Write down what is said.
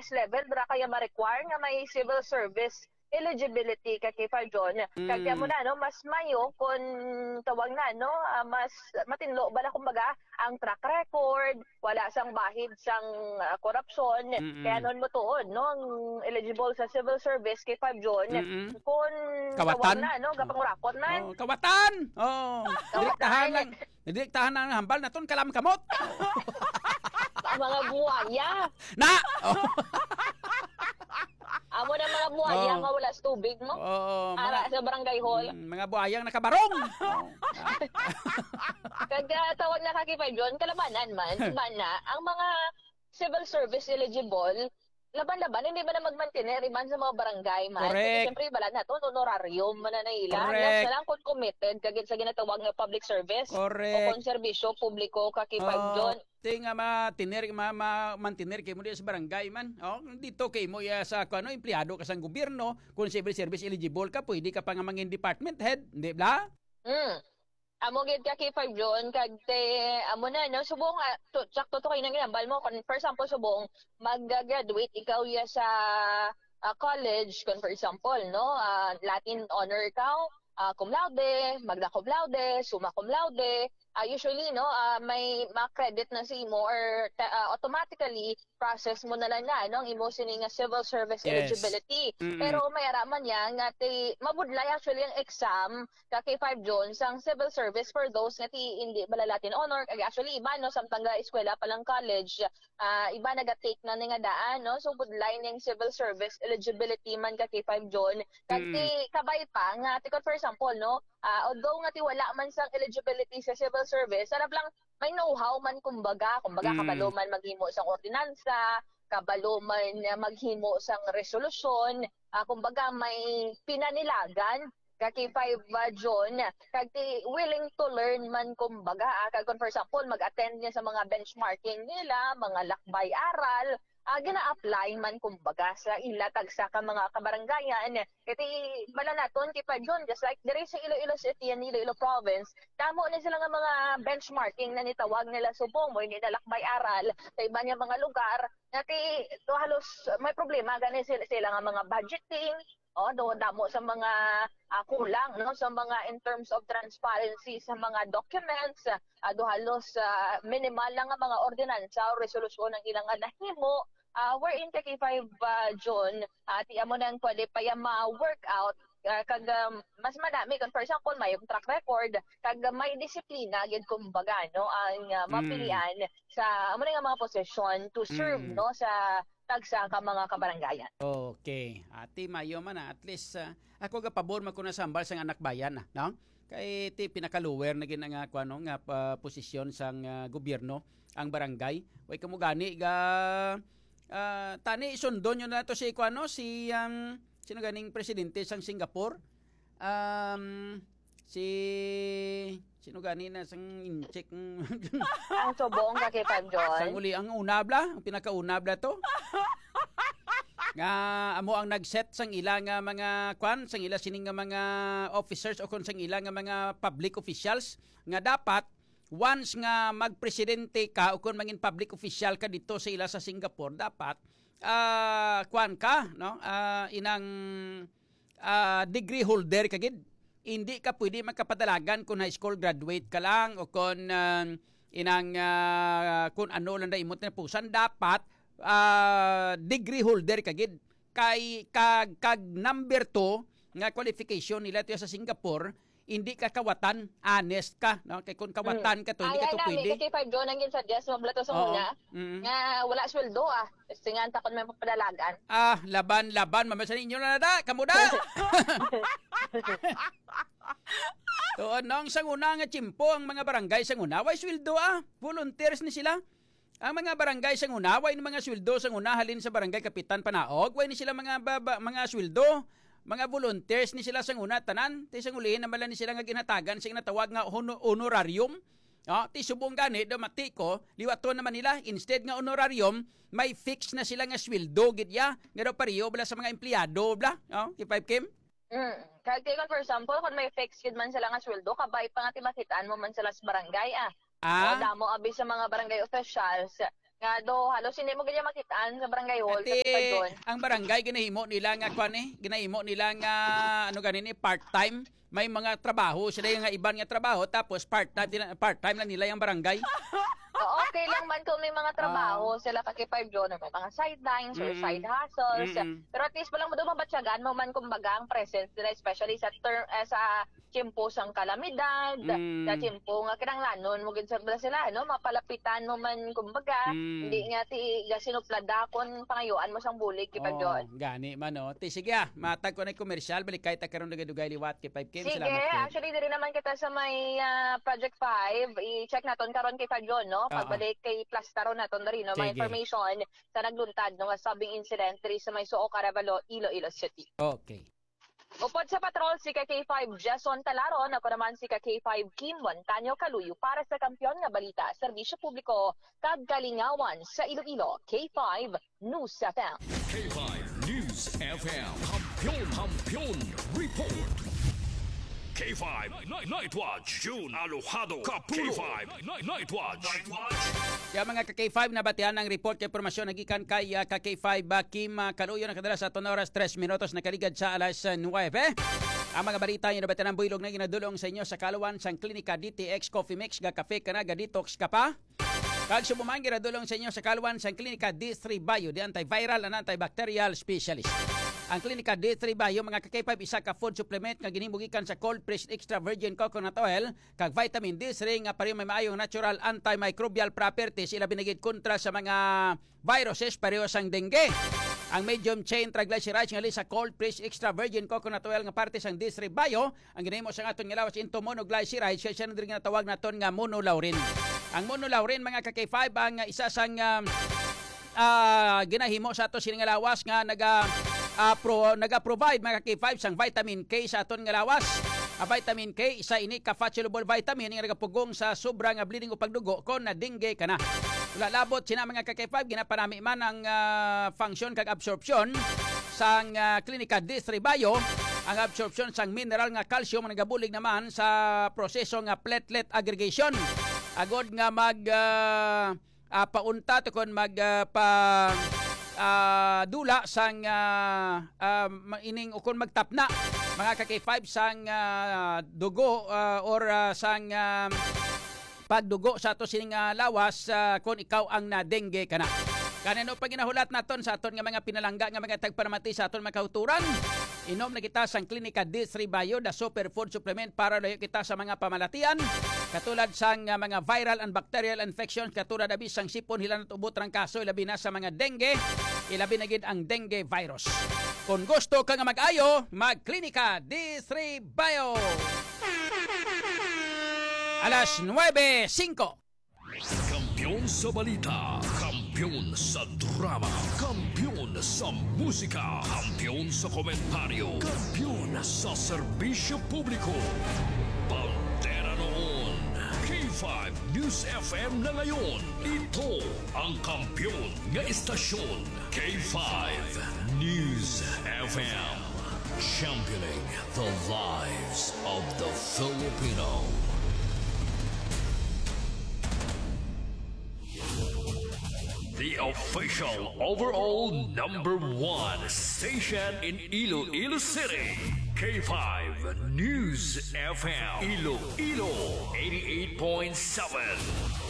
highest level dra kaya ma-require nga may civil service eligibility ka kay John. Kaya mo na no mas mayo kung tawag na no mas matinlo bala kumbaga ang track record, wala sang bahid sang korupsyon. Kaya non mo tuod no ang eligible sa civil service kay John. Kung tawag na no gapangurakot man. Oh, kawatan. Oh, direktahan lang hambal naton kalam kamot. Ang mga buwaya. Na. Oh. Amo na mga buhaya nga wala sa tubig mo. Ara sa barangay hall. Mga buhayang nakabarong. Kaya tawag na kay John, kalabanan man, iba na, ang mga civil service eligible, laban-laban, hindi ba na magmantener iman sa mga barangay man? Correct. Siyempre, bala na ito, honorarium man na ila. Correct. Yes, na lang kung committed, kagit sa ginatawag na public service. Correct. O kung serbisyo publiko, kay John. Tinga mantener kay mo di sa barangay man. Oh, dito kay mo ya sa kuno empleyado ka sa gobyerno, kung civil service eligible ka, pwede ka pa nga mangin department head, di ba? Amo gid ka kay John kag amo na no subong sakto to kay nang ginambal mo kun for example subong mag-graduate ikaw ya sa college kun for example no Latin honor ikaw cum laude, magna cum laude, summa cum laude. Usually no may ma-credit na si mo or automatically process mo na lang na no ang imo sining civil service eligibility. Pero may araman niya nga mabudlay actually ang exam kay 5 John sang civil service for those nga hindi bala Latin honor kag actually iba no samtang eskwela pa lang college iba naga-take na nga daan no so budlay ning civil service eligibility man kay 5 John kag kabay pa nga for example no although nga wala man sang eligibility sa civil service, sarap lang may know-how man kumbaga kabalo man maghimo sang ordinansa, kabalo man maghimo sang resolusyon, kumbaga may pinanilagan kay 5 John kag willing to learn man kumbaga kag for example mag-attend niya sa mga benchmarking nila, mga lakbay-aral gina-apply man kumbaga sa ila tagsa ka mga kabaranggayan. Iti bala naton kay John just like there is sa Iloilo City and Iloilo Province, tamo na sila nga mga benchmarking na nitawag nila subong mo ni lakbay-aral sa iba niya mga lugar. Nati halos may problema gani sila nga mga budgeting do damo sa mga kulang no sa mga in terms of transparency sa mga documents do halos minimal lang nga mga ordinansa o resolusyon ang ilang nahimo wherein kay 5 John ti amo nang pwede pa ya ma-workout kag mas madami kung for example may track record kag may disiplina gid kumbaga no ang mapilian sa amo nga mga posisyon to serve no sa tagsa ka mga kabarangayan. Okay. Ati mayo man at least ako ga pabor man ko na sambal sang anak bayan no? Kay ti pinakaluwer na gina nga kuno nga posisyon sang gobyerno ang barangay. Way kamo gani ga tani sundon yo na to si kuno si sino ganing presidente sang Singapore? Si sino gani na sang incheck ang subong ka kay 5 John. Sang uli ang unabla, ang pinakaunabla to. Nga amo ang nagset sang ila nga mga sang ila sining nga mga officers o kon sang ila nga mga public officials nga dapat once nga magpresidente ka o kon mangin public official ka dito sa ila sa Singapore dapat ka no inang degree holder ka gid. Hindi ka pwede magkapadalagan kung high school graduate ka lang o kung kung ano lang na imot na pusan dapat degree holder ka gid kay kag number 2 nga qualification nila to sa Singapore hindi ka kawatan, honest ka no kay kung kawatan ka to hindi ka to pwede. Kay 5 John ang suggest mo blato sa una nga wala sweldo tingan ta kun may papadalagan. Laban mamasa ninyo na da kamuda. To anong sang una nga chimpo ang mga barangay sang una way sweldo volunteers ni sila. Ang mga barangay sang una way mga sweldo sang una halin sa barangay kapitan panaog way ni sila mga sweldo. Mga volunteers ni sila sang una tanan ti sang uli naman ni sila nga ginatagan sing natawag nga honorarium. Ti subong gani damati ko liwaton naman nila instead nga honorarium may fix na sila nga sweldo gid ya nga pareho bala sa mga empleyado bla ti 5 Kim. Kag for example kung may fix gid man sila nga sweldo kabay pa nga ti makitaan mo man sila sa barangay damo abi sa mga barangay officials Nga do, halos hindi mo ganyan makitaan sa barangay hall. Ati, Kasi doon. ang barangay ginahimo nila nga ginahimo nila nga ano ganini part-time. May mga trabaho sila yung nga iban nga trabaho tapos part-time na nila yung barangay. Okay lang man kung may mga trabaho sila kaki-5 yun, may mga sidelines or side hustles. Pero at least palang mo doon mabatsagan mo man kumbaga ang presence nila, especially sa sa tiyempo sang kalamidad, sa tiyempo nga kinanglanon mo gid sila, no? Mapalapitan mo man kumbaga, hindi nga ti sinupladakon pangayuan mo sang bulig kipag yun. Gani man no. Ti sige matag ko na komersyal balik kay ta karon dugay liwat kay 5 Kim. Sige, Salamat. actually diri naman kita sa may Project 5, i-check naton karon kay Fajon, no? Pagbalik kay Plus taron naton diri, no? May information sa nagluntad no nga sabing incident diri sa may Suo Caravalo, Iloilo City. Okay. Upod sa patrol si K5 Jason Talaron, ako naman si K5 Kim Montaño Kaluyo para sa Kampiyon nga Balita, Serbisyo Publiko, kag Kalingawan sa Iloilo, K5 News FM. K5 News FM, Kampiyon Report. K5 Night Watch, June Alojado, Kapulong. K5 Night Watch. Kaya mga ka-K5 na batian ng report kay impormasyon nagikan kay ka-K5 Kim Kaluyo na kadala sa 1 oras 3 minutos nakaligad sa alas 9. Ang mga balita yung nabatian ng builog na ginadulong sa inyo sa kaluwan sang klinika DTX Coffee Mix ga kafe kana ga detox ka pa. Kag sumumang ginadulong sa inyo sa kaluwan sang klinika D3 Bio, the antiviral and antibacterial specialist. Ang klinika D3 Bio mga ka-K5 isa ka food supplement nga ginhimugikan sa cold pressed extra virgin coconut oil kag vitamin D3 nga pareho may maayong natural antimicrobial properties ila binigid kontra sa mga viruses pareho sang dengue. Ang medium chain triglycerides nga sa cold pressed extra virgin coconut oil nga parte sang D3 Bio ang ginahimo sa aton nga lawas into monoglycerides siya na nga tawag naton nga monolaurin. Ang monolaurin mga ka-K5 ang isa sang ginahimo sa ato sining nga lawas nga naga-provide mga K5 sang vitamin K sa aton nga lawas. Vitamin K isa ini ka fat soluble vitamin nga nagapugong sa sobra nga bleeding o pagdugo kon na dengue kana. Wala labot sina mga K5 ginapanami man ang function kag absorption sang klinika D3 Bio. Ang absorption sang mineral nga calcium nagabulig naman sa proseso nga platelet aggregation. Agod nga paunta to kon dula sang ining ukon magtapna mga ka-K5 sang dugo or sang pagdugo sa ato sining lawas kung ikaw ang na-dengue kana. Kanino pag ginahulat naton sa aton nga mga pinalangga nga mga tagparamati sa aton mga kahuturan. Inom na kita sang klinika D3 Bio, the superfood supplement para layo kita sa mga pamalatian. Katulad sang mga viral and bacterial infections, katulad abi sang sipon, hilan at ubot rang kaso, ilabi na sa mga dengue, ilabi na gid ang dengue virus. Kung gusto ka nga mag-ayo, mag-klinika D3 Bio. Alas 9:05. Kampiyon sa balita, kampiyon sa drama, kampiyon sa musika, kampiyon sa komentaryo, kampiyon sa serbisyo publiko. Bandera noon, K5 News FM na ngayon. Ito ang kampiyon nga istasyon, K5 News FM. Championing the lives of the Filipino. The official overall #1 station in Iloilo City. K5 News FM. Iloilo 88.7.